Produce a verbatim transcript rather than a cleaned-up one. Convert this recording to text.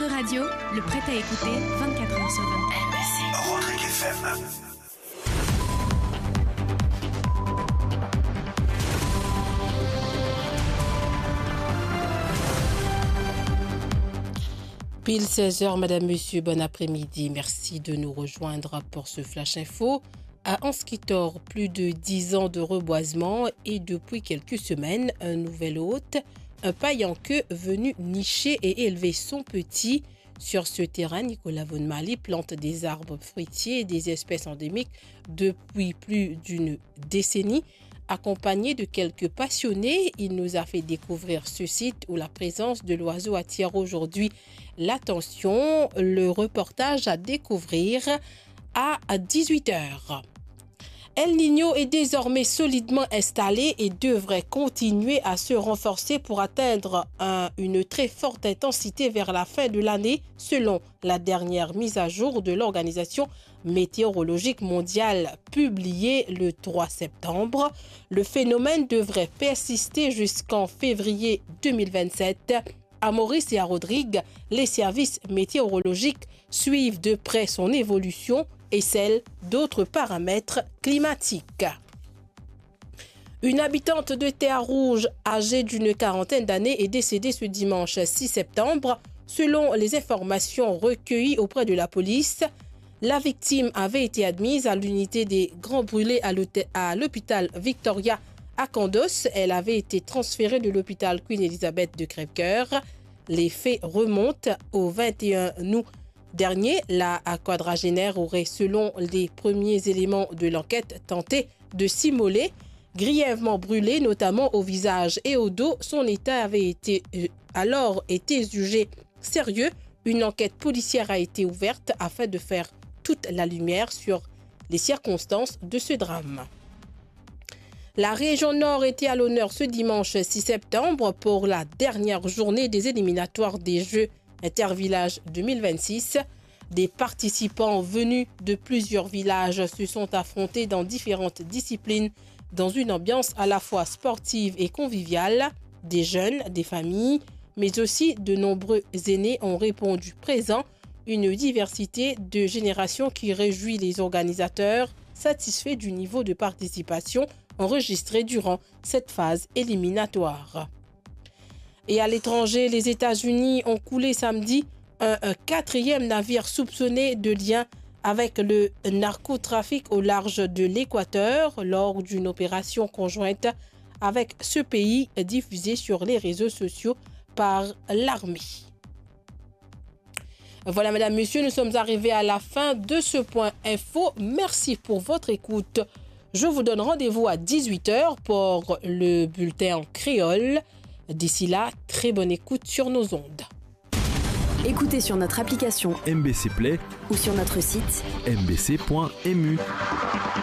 Votre radio, le prêt à écouter vingt-quatre heures sur vingt-quatre. Rodrigue F M. Pile seize heures, Madame, Monsieur, bon après-midi. Merci de nous rejoindre pour ce Flash Info. À Anskitor, plus de dix ans de reboisement et depuis quelques semaines, un nouvel hôte, un paille en queue venu nicher et élever son petit. Sur ce terrain, Nicolas Von Mali plante des arbres fruitiers et des espèces endémiques depuis plus d'une décennie. Accompagné de quelques passionnés, il nous a fait découvrir ce site où la présence de l'oiseau attire aujourd'hui l'attention. Le reportage à découvrir à dix-huit heures. El Niño est désormais solidement installé et devrait continuer à se renforcer pour atteindre un, une très forte intensité vers la fin de l'année, selon la dernière mise à jour de l'Organisation météorologique mondiale publiée le trois septembre. Le phénomène devrait persister jusqu'en février deux mille vingt-sept. À Maurice et à Rodrigue, les services météorologiques suivent de près son évolution et celle d'autres paramètres climatiques. Une habitante de Terre-Rouge, âgée d'une quarantaine d'années, est décédée ce dimanche six septembre. Selon les informations recueillies auprès de la police, la victime avait été admise à l'unité des Grands Brûlés à l'hôpital Victoria à Candos. Elle avait été transférée de l'hôpital Queen Elizabeth de Crèvecoeur. Les faits remontent au vingt et un août dernier. La quadragénaire aurait, selon les premiers éléments de l'enquête, tenté de s'immoler, grièvement brûlée, notamment au visage et au dos. Son état avait été, euh, alors été jugé sérieux. Une enquête policière a été ouverte afin de faire toute la lumière sur les circonstances de ce drame. La région Nord était à l'honneur ce dimanche six septembre pour la dernière journée des éliminatoires des Jeux Intervillages deux mille vingt-six. Des participants venus de plusieurs villages se sont affrontés dans différentes disciplines dans une ambiance à la fois sportive et conviviale. Des jeunes, des familles, mais aussi de nombreux aînés ont répondu présents. Une diversité de générations qui réjouit les organisateurs, satisfaits du niveau de participation enregistré durant cette phase éliminatoire. Et à l'étranger, les États-Unis ont coulé samedi un, un quatrième navire soupçonné de lien avec le narcotrafic au large de l'Équateur lors d'une opération conjointe avec ce pays diffusée sur les réseaux sociaux par l'armée. Voilà, Madame, Monsieur, nous sommes arrivés à la fin de ce point info. Merci pour votre écoute. Je vous donne rendez-vous à dix-huit heures pour le bulletin en créole. D'ici là, très bonne écoute sur nos ondes. Écoutez sur notre application M B C Play ou sur notre site m b c point m u.